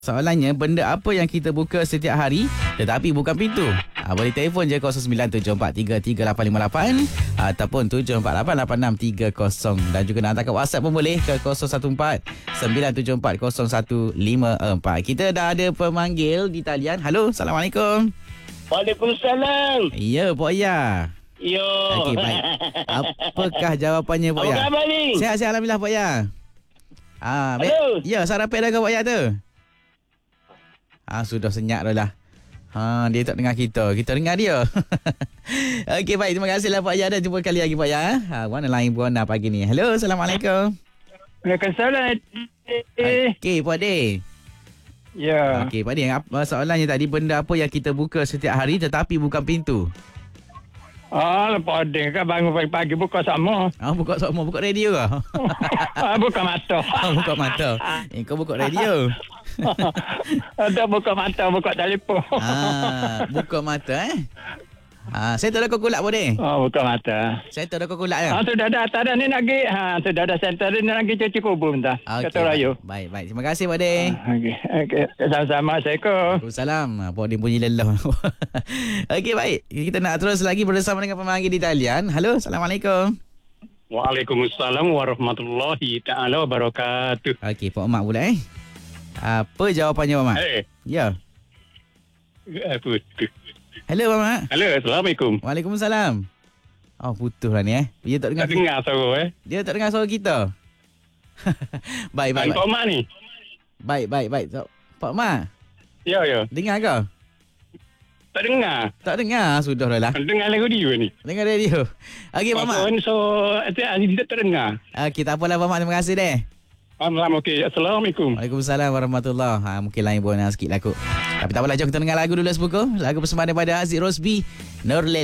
Soalannya, benda apa yang kita buka setiap hari tetapi bukan pintu? Boleh telefon je 0974338858 ataupun 74886300 dan juga nak hantar kat WhatsApp pun boleh ke 0149740154. Kita dah ada pemanggil di talian. Halo, Assalamualaikum. Waalaikumsalam. Ya, Pak Ya. Yo. Okey, baik. Apakah jawapannya, Pak Ya? Apa khabar ni? Sihat-sihat, Alhamdulillah, Pak Ya. Baik. Halo. Ya, sarapan dah ke Pak Ya tu? Sudah senyap dah lah. Dia tak dengar kita. Kita dengar dia. Okey, baik. Terima kasihlah Pak Ya. Dan jumpa kali lagi Pak Ya. Mana lain buana pagi ni. Hello, Assalamualaikum. Waalaikumsalam. Okey, Pak De. Ya. Okey, Pak De. Soalannya tadi, benda apa yang kita buka setiap hari tetapi bukan pintu? Lepas dia kan bangun pagi-pagi buka sama. Buka semua. Buka radio ke? Buka mata. Buka mata. Kau buka radio. Ada buka mata, buka telefon. Buka mata saya tak ada kau kulak Pak De. Buka mata. Saya tak ada kau kulak ya. Sudah dah tak ada ni lagi. Sudah dah center ni lagi cuci kubur bentar. Okay, Kata Rayu. Baik. Terima kasih Pak De. Okey. Sama-sama. Assalamualaikum. Waalaikumsalam. Pak De bunyi lelah. Okey, baik. Kita nak terus lagi bersama dengan pemanggil di talian. Halo, Assalamualaikum. Waalaikumsalam warahmatullahi ta'ala wabarakatuh. Okey, Pak Mak pula Apa jawapannya Pak Mak? Ya. Apa tu? Hello Pak Mak. Halo, Assalamualaikum. Waalaikumsalam. Putus lah ni Dia tak dengar. Tak dengar suara Dia tak dengar suara kita. Baik. Pak Mak ni? Baik. So, Pak Mak. Ya. Dengar ke? Tak dengar. Tak dengar. Sudah lah. Dengar lagu dia ni. Dengar radio. Okey Pak Mak. So, tidak terdengar. Okey, tak apalah Pak Mak. Terima kasih deh. Okey. Assalamualaikum. Waalaikumsalam warahmatullahi. Mungkin lain buana sikit lah kot. Tapi tak apalah, jom kita dengar lagu dulu sebuku. Lagu persembahan daripada Aziz Rosby, Nurlil.